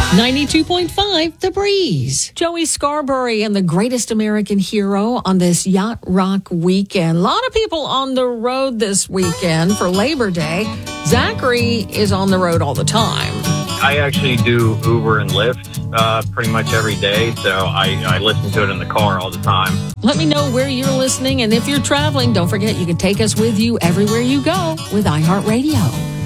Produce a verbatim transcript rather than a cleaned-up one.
ninety-two point five The Breeze. Joey Scarberry and the Greatest American Hero on this Yacht Rock weekend. A lot of people on the road this weekend for Labor Day. Zachary is on the road all the time. I actually do Uber and Lyft uh, pretty much every day, so I, I listen to it in the car all the time. Let me know where you're listening, and if you're traveling, don't forget you can take us with you everywhere you go with iHeartRadio.